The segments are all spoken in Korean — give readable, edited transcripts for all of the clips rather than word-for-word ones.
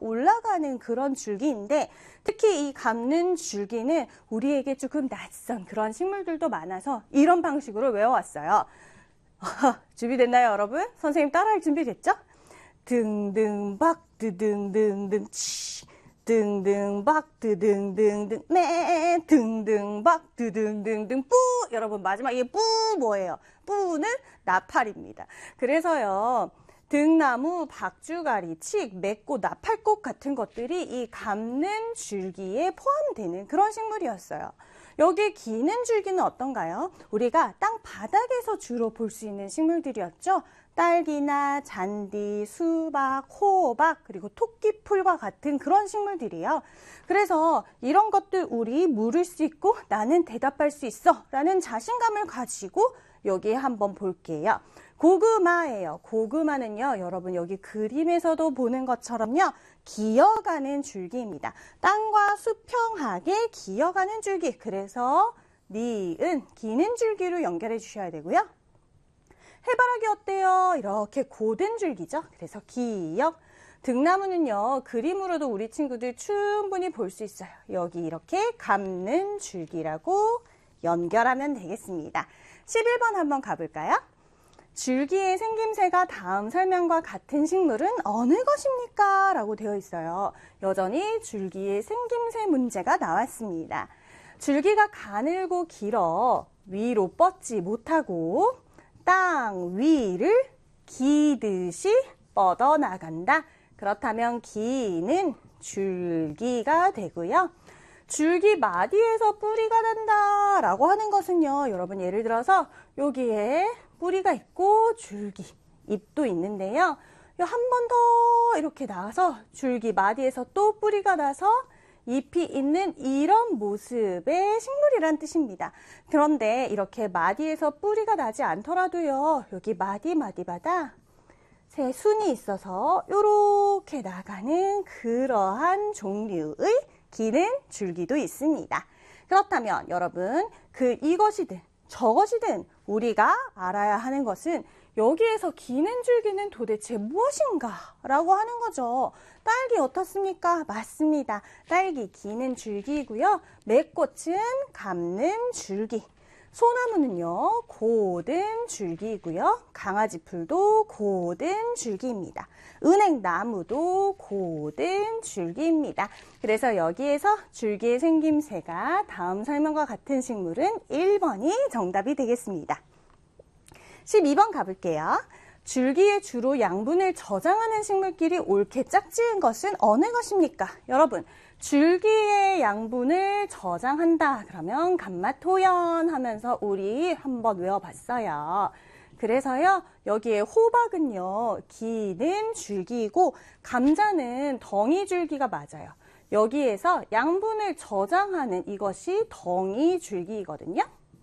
올라가는 그런 줄기인데 특히 이 감는 줄기는 우리에게 조금 낯선 그런 식물들도 많아서 이런 방식으로 외워왔어요. 준비됐나요, 여러분? 선생님 따라할 준비 됐죠? 등등박 드등등등 치 등등박 드등등등 매 등등박 드등등등 뿌. 여러분 마지막에 뿌 뭐예요? 뿌는 나팔입니다. 그래서요 등나무, 박주가리, 칡, 맺고, 나팔꽃 같은 것들이 이 감는 줄기에 포함되는 그런 식물이었어요. 여기 기는 줄기는 어떤가요? 우리가 땅 바닥에서 주로 볼 수 있는 식물들이었죠. 딸기나 잔디, 수박, 호박, 그리고 토끼풀과 같은 그런 식물들이에요. 그래서 이런 것들 우리 물을 수 있고 나는 대답할 수 있어 라는 자신감을 가지고 여기 한번 볼게요. 고구마예요. 고구마는요, 여러분 여기 그림에서도 보는 것처럼요, 기어가는 줄기입니다. 땅과 수평하게 기어가는 줄기. 그래서 니은, 기는 줄기로 연결해 주셔야 되고요. 해바라기 어때요? 이렇게 고든 줄기죠. 그래서 기역. 등나무는요, 그림으로도 우리 친구들 충분히 볼 수 있어요. 여기 이렇게 감는 줄기라고 연결하면 되겠습니다. 11번 한번 가볼까요? 줄기의 생김새가 다음 설명과 같은 식물은 어느 것입니까? 라고 되어 있어요. 여전히 줄기의 생김새 문제가 나왔습니다. 줄기가 가늘고 길어 위로 뻗지 못하고 땅 위를 기듯이 뻗어나간다. 그렇다면 기는 줄기가 되고요. 줄기 마디에서 뿌리가 난다 라고 하는 것은요, 여러분 예를 들어서 여기에 뿌리가 있고 줄기, 잎도 있는데요. 한 번 더 이렇게 나와서 줄기 마디에서 또 뿌리가 나서 잎이 있는 이런 모습의 식물이란 뜻입니다. 그런데 이렇게 마디에서 뿌리가 나지 않더라도요, 여기 마디마다 새 순이 있어서 이렇게 나가는 그러한 종류의 기는 줄기도 있습니다. 그렇다면 여러분, 이것이든 저것이든 우리가 알아야 하는 것은 여기에서 기는 줄기는 도대체 무엇인가 라고 하는 거죠. 딸기 어떻습니까? 맞습니다. 딸기 기는 줄기이고요. 맷꽃은 감는 줄기. 소나무는요, 고든 줄기이고요. 강아지풀도 고든 줄기입니다. 은행나무도 고든 줄기입니다. 그래서 여기에서 줄기의 생김새가 다음 설명과 같은 식물은 1번이 정답이 되겠습니다. 12번 가볼게요. 줄기에 주로 양분을 저장하는 식물끼리 옳게 짝지은 것은 어느 것입니까? 여러분, 줄기의 양분을 저장한다. 그러면 감마토연 하면서 우리 한번 외워봤어요. 그래서요, 여기에 호박은요, 기는 줄기이고 감자는 덩이 줄기가 맞아요. 여기에서 양분을 저장하는 이것이 덩이 줄기이거든요.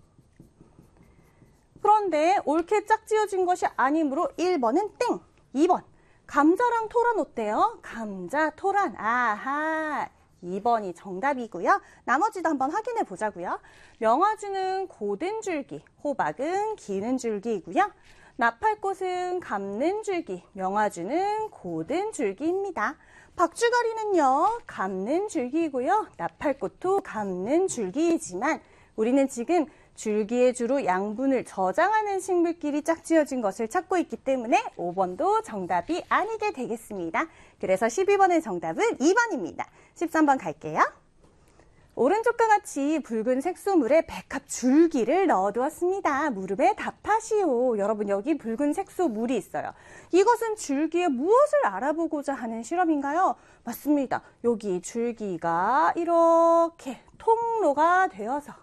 그런데 옳게 짝지어진 것이 아니므로 1번은 땡. 2번, 감자랑 토란 어때요? 감자, 토란. 아하, 2번이 정답이고요. 나머지도 한번 확인해 보자고요. 명화주는 고든 줄기, 호박은 기는 줄기이고요. 나팔꽃은 감는 줄기, 명화주는 고든 줄기입니다. 박주가리는요, 감는 줄기이고요. 나팔꽃도 감는 줄기이지만 우리는 지금 줄기에 주로 양분을 저장하는 식물끼리 짝지어진 것을 찾고 있기 때문에 5번도 정답이 아니게 되겠습니다. 그래서 12번의 정답은 2번입니다. 13번 갈게요. 오른쪽과 같이 붉은 색소물에 백합 줄기를 넣어두었습니다. 무릎에 답하시오. 여러분, 여기 붉은 색소물이 있어요. 이것은 줄기의 무엇을 알아보고자 하는 실험인가요? 맞습니다. 여기 줄기가 이렇게 통로가 되어서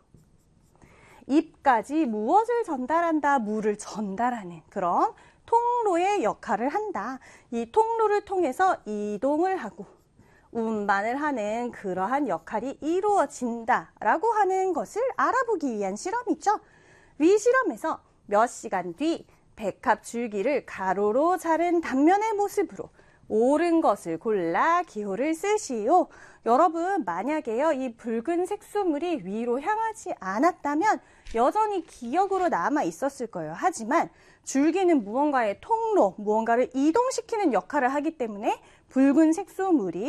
잎까지 무엇을 전달한다? 물을 전달하는 그런 통로의 역할을 한다. 이 통로를 통해서 이동을 하고 운반을 하는 그러한 역할이 이루어진다라고 하는 것을 알아보기 위한 실험이죠. 위 실험에서 몇 시간 뒤 백합 줄기를 가로로 자른 단면의 모습으로 옳은 것을 골라 기호를 쓰시오. 여러분, 만약에요, 이 붉은 색소물이 위로 향하지 않았다면 여전히 기억으로 남아 있었을 거예요. 하지만 줄기는 무언가의 통로, 무언가를 이동시키는 역할을 하기 때문에 붉은 색소물이